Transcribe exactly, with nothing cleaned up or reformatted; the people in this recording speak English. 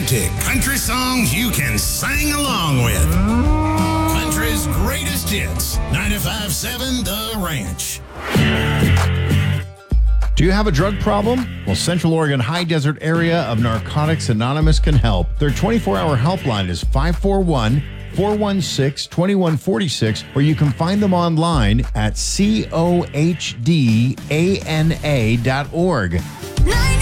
authentic country songs you can sing along with. Country's greatest hits. ninety-five point seven The Ranch. Do you have a drug problem? Well, Central Oregon High Desert Area of Narcotics Anonymous can help. Their twenty-four hour helpline is five four one, four one six, two one four six, or you can find them online at cohdana dot org.